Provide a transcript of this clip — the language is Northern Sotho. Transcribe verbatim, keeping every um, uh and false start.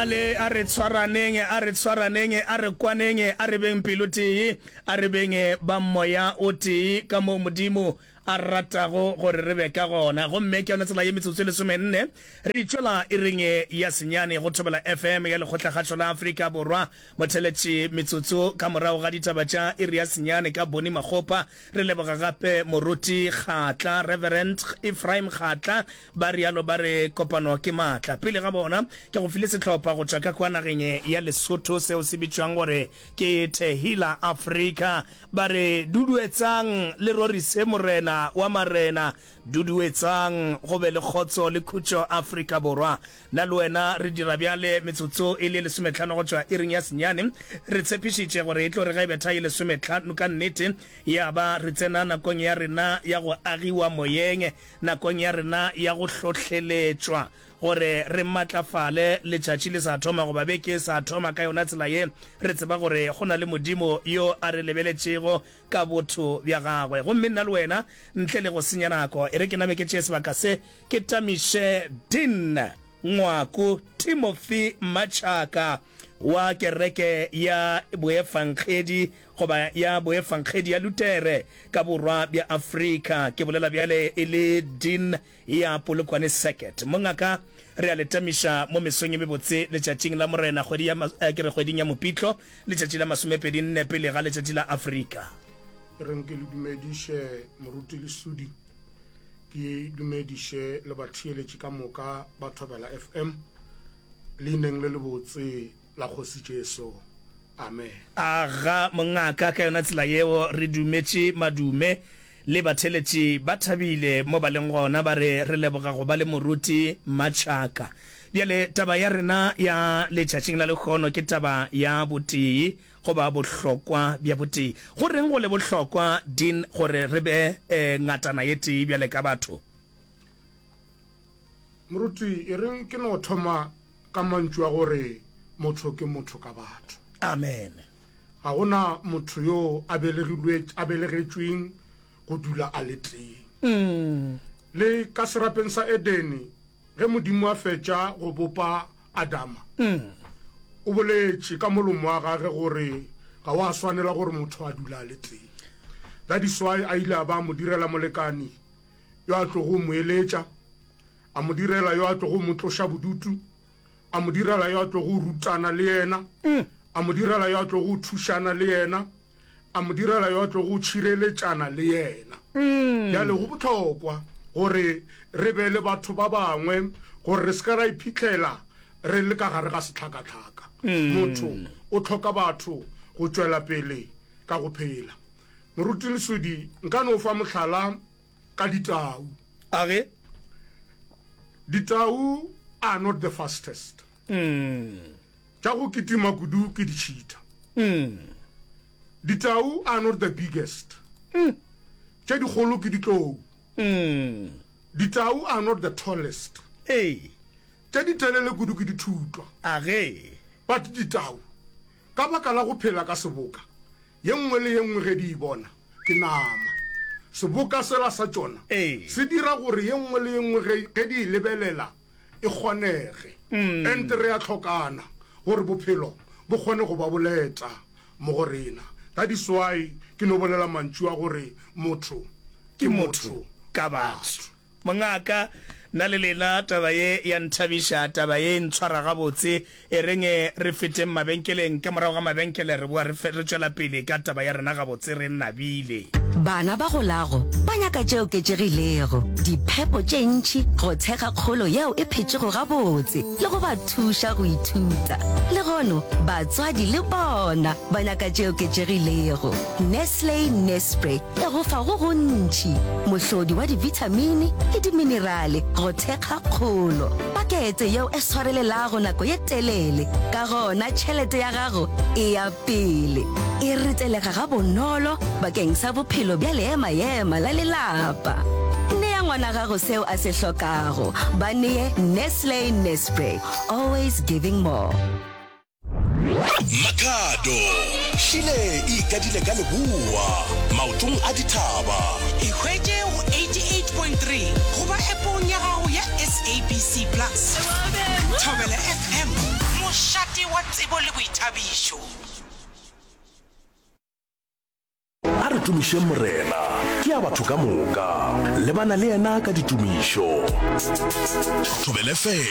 Ale a re tshwaraneng a re tshwaraneng a re kwaneng a re beng piloti a re beng ba moya o tee ka mo modimo a ratago gore re be ka gona go mme ke yona tsela ye metsotso le somenne re ditšwela e reng ya senyane go thobela F M ya lekgotlagatšo la Afrika Borwa motheletši metsotso ka morago ga ditaba tša iri ya senyane ka Boni Makgopa re leboga gape moruti Kgatla Reverend Ephraim Kgatla ba rialo ba re kopano ke maatla pele ga bona ke go file setlhopha go tšwa ka kwa nageng ya Lesotho seo se bitšwang gore ke Tehila Africa ba re duduetsang le rorise morena wa marena duduetsang go be le khotso le khutšo Afrika Borwa na le wena re dira bjale metsotso e le lesometlhano go tšwa iring ya senyane re tshepišitše gore e tlo re ga e betha e lesometlhano ka nnete ya ba re tsena nakong ya rena ya go agiwa moyeng nakong ya rena ya go hlohleletšwa gore re matlafale letšatši le sa thoma go ba beke sa thoma ka yona tsela ye re tseba gore go na le modimo yo a re lebeletšego ka botho bja gagwe gomme nna le wena ntle le go senya nako e re ke name ke tšee sebaka se ke tamiše din ngwako Timothy Machaka wa kereke ya boefankgedi goba ya boefankgedi ya Lutere ka borwa bja Afrika ke bolela bjale e le din ya Polokwane Circuit mongaka re a letamiša mo mesong e mebotse letšatšing la morena kgwedi ya ke re kgweding ya Mopitlo letšatši la masomepedi nne pele ga letšatši la Afrika re nke le dumediše moruti Lesudi ke dumediše le batheeletši ka moka ba thobela F M leineng le lebotse la Kgoši Jesu amen aga mongaka ka yona tsela yeo re dumetše madume le batheletši ba thabile mo ba leng gona ba re re leboga go ba le moruti Machaka bjale taba ya rena ya letšatšing la lekgono ke taba ya botee go ba bohlokwa bja botee go reng go le bohlokwa din gore re be eh, ngatana ye tee bjale ka batho moruti e reng ke no thoma ka mantšu a gore motho ke motho ka batho amen ga gona motho yo a belegetšweng go dula a le teng mm. le ka serapeng sa Edeni ge modimo a fetša go bopa Adama mm. o boletše ka molomo wa gage gore ga wa swanela gore motho a dula a le teng that is why a ile a ba mo direla molekani yo a tlo go mo eletša a mo direla yo a tlo go mo tloša bodutu a mo direla yo a tlo go rutana le yena mm. a mo direla yo a tlo go thušana le yena a mo direla yo a tlo go tšhireletšana le yena mm. ya le go botlhokwa gore re be le batho ba bangwe gore re se ka ra iphitlhela re le ka gare ga setlhakatlhaka mm. motho o tlhoka batho go tšwela pele ka go phela moruti Lesudi nka no fa mohlala ka ditau age ditau are not the fastest mm. tša go kitima kudu ke ditšhita mm. ditau are not the biggest mm. tše dikgolo ke ditlou mm. ditau are not the tallest hey. tše ditelele kudu ke dithutwa age but ditau ka baka la go phela ka seboka ye nngwe le ye nngwe ge di bona ke nama seboka sela sa tšona hey. se dira gore ye nngwe le ye nngwe ge di lebelela e kgonege mm. ente re a tlhokana gore bophelo bo kgone go ba boleta mo go rena that is why ke no bolela mantšu a gore motho ke motho ka batho mongaka na le lela taba ye ya nthabiša taba ye ntshwara gabotse e renge re feteng mabenkeleng ka morago ga mabenkele re boa re tšwela pele ka taba ya rena gabotse re nnabile bana ba go lago ba nyaka tšeo ketšegilego diphepo tše ntšhi go tshega kgolo yeo e phetšego gabotse le go ba thuša go ithuta le gono batswadi le bona ba nyaka tšeo ketšegilego Nestle Nespray e go fa go gontšhi mohlodi wa divitamini le diminerale go thekga kgolo pakete yeo e swarelelago nako ye telele ka gona tšhelete ya gago e ya pele e retelega ga bonolo bakeng sa bophelo bja leema-ema la lelapa nea ngwana gago seo a se hlokago ba neye Nestle Nespray always giving more Makhado Shile ikadile ka leboa maotong a dithaba e hwetše go eighty-eight point three goba epong ya gago ya S A B C Plus thobela F M motse wa tsebo le boithabišo. a re tumišeng morena ke a batho ka moka lebana le yena ka ditumišo. Thobela F M.